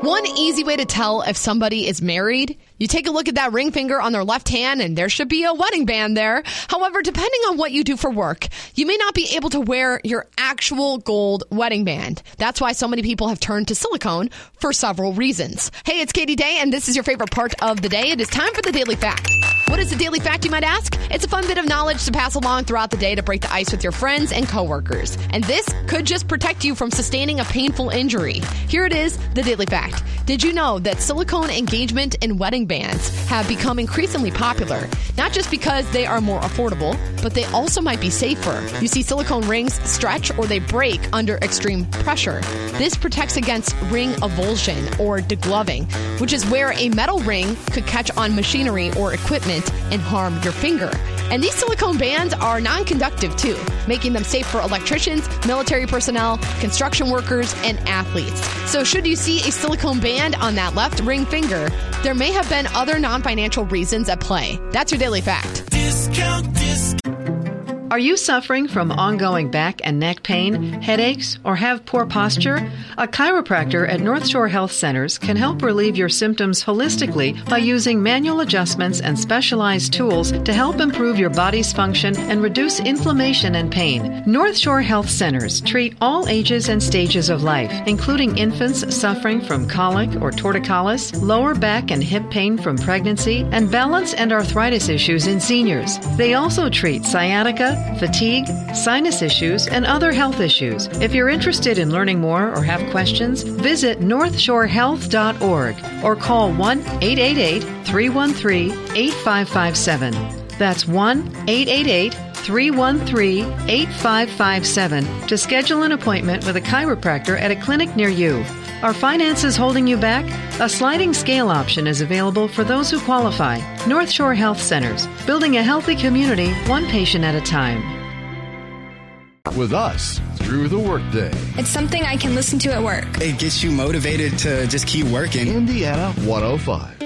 One easy way to tell if somebody is married, you take a look at that ring finger on their left hand and there should be a wedding band there. However, depending on what you do for work, you may not be able to wear your actual gold wedding band. That's why so many people have turned to silicone for several reasons. Hey, it's Katie Day, and this is your favorite part of the day. It is time for the Daily Fact. What is the Daily Fact, you might ask? It's a fun bit of knowledge to pass along throughout the day to break the ice with your friends and coworkers. And this could just protect you from sustaining a painful injury. Here it is, the Daily Fact. Did you know that silicone engagement and wedding bands have become increasingly popular? Not just because they are more affordable, but they also might be safer. You see, silicone rings stretch or they break under extreme pressure. This protects against ring avulsion or degloving, which is where a metal ring could catch on machinery or equipment and harm your finger. And these silicone bands are non-conductive too, making them safe for electricians, military personnel, construction workers, and athletes. So should you see a silicone band on that left ring finger, there may have been other non-financial reasons at play. That's your Daily Fact. Are you suffering from ongoing back and neck pain, headaches, or have poor posture? A chiropractor at North Shore Health Centers can help relieve your symptoms holistically by using manual adjustments and specialized tools to help improve your body's function and reduce inflammation and pain. North Shore Health Centers treat all ages and stages of life, including infants suffering from colic or torticollis, lower back and hip pain from pregnancy, and balance and arthritis issues in seniors. They also treat sciatica, fatigue, sinus issues, and other health issues. If you're interested in learning more or have questions, visit northshorehealth.org or call 1-888-313-8557. That's 1-888-313-8557 to schedule an appointment with a chiropractor at a clinic near you. Are finances holding you back? A sliding scale option is available for those who qualify. North Shore Health Centers, building a healthy community, one patient at a time. With us through the workday. It's something I can listen to at work. It gets you motivated to just keep working. Indiana 105.